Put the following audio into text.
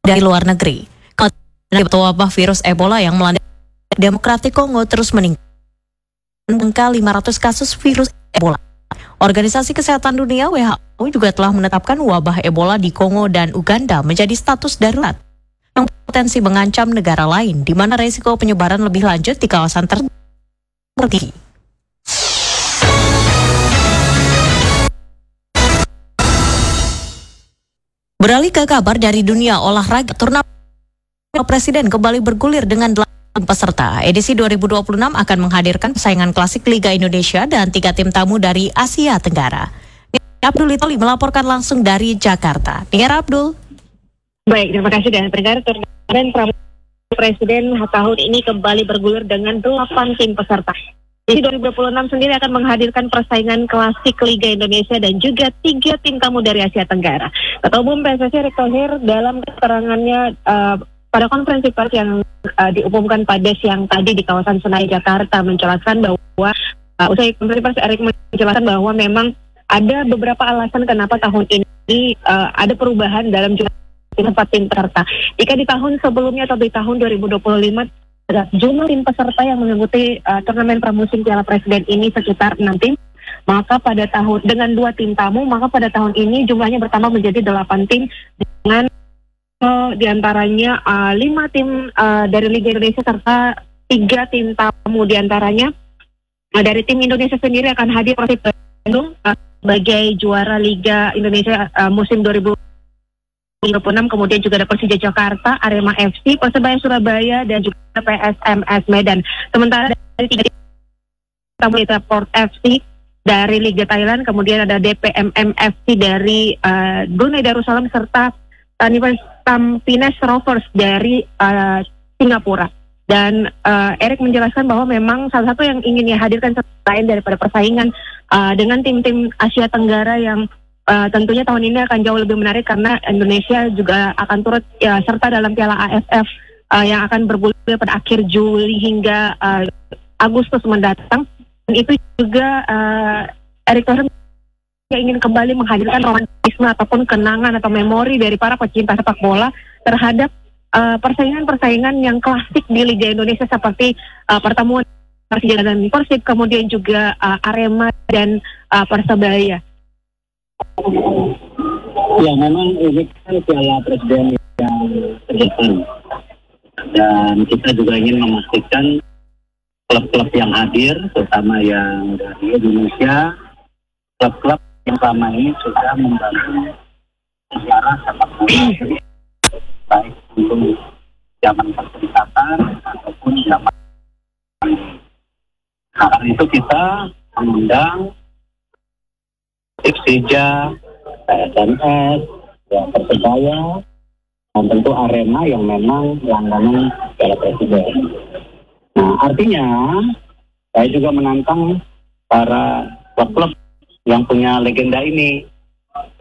dari luar negeri. Wabah virus Ebola yang melanda Demokratik Kongo terus meningkat. Angka 500 kasus virus Ebola. Organisasi Kesehatan Dunia WHO juga telah menetapkan wabah Ebola di Kongo dan Uganda menjadi status darurat yang potensi mengancam negara lain di mana risiko penyebaran lebih lanjut di kawasan tersebut. Beralih ke kabar dari dunia olahraga, turnamen Presiden kembali bergulir dengan 8 peserta. Edisi 2026 akan menghadirkan persaingan klasik Liga Indonesia dan 3 tim tamu dari Asia Tenggara. Abdul Itoli melaporkan langsung dari Jakarta. Dengar Abdul. Baik, terima kasih dan pendengar. Turnamen Presiden tahun ini kembali bergulir dengan 8 tim peserta. Edisi 2026 sendiri akan menghadirkan persaingan klasik Liga Indonesia dan juga 3 tim tamu dari Asia Tenggara. Ketua Umum PSSI Erick Thohir dalam keterangannya pada konferensi pers yang diumumkan pada siang tadi di kawasan Senayan Jakarta menjelaskan bahwa usai konferensi pers Erick menjelaskan bahwa memang ada beberapa alasan kenapa tahun ini ada perubahan dalam jumlah tim peserta. Jika di tahun sebelumnya atau di tahun 2025 jumlah tim peserta yang mengikuti turnamen pramusim Piala Presiden ini sekitar 6 tim, maka pada tahun dengan 2 tim tamu, maka pada tahun ini jumlahnya bertambah menjadi 8 tim dengan di antaranya 5 tim dari Liga Indonesia serta 3 tim tamu di antaranya dari tim Indonesia sendiri akan hadir Persib Bandung sebagai juara Liga Indonesia musim 2026, kemudian juga ada Persija Jakarta, Arema FC, Persebaya Surabaya dan juga PSMS Medan. Sementara dari 3 tim tamu kita Port FC dari Liga Thailand, kemudian ada DPMM FC dari Brunei Darussalam serta Tampines Rovers dari Singapura. Dan Erick menjelaskan bahwa memang salah satu yang ingin dihadirkan selain daripada persaingan dengan tim-tim Asia Tenggara yang tentunya tahun ini akan jauh lebih menarik karena Indonesia juga akan turut serta dalam Piala AFF yang akan bergulir pada akhir Juli hingga Agustus mendatang. Dan itu juga Erick Thohir ingin kembali menghadirkan romantisme ataupun kenangan atau memori dari para pecinta sepak bola terhadap persaingan-persaingan yang klasik di Liga Indonesia seperti pertemuan Persija dan Persib, kemudian juga Arema dan Persebaya. Ya, memang ini kan Piala Presiden yang terdepan dan kita juga ingin memastikan klub-klub yang hadir, terutama yang dari Indonesia, klub-klub yang selama ini sudah membangun sejarah sepak bola baik untuk zaman perserikatan ataupun zaman karena itu kita mengundang Persija, PSMS, Persebaya, dan tentu Arema yang memang langganan Piala Presiden. Nah, artinya saya juga menantang para klub-klub yang punya legenda ini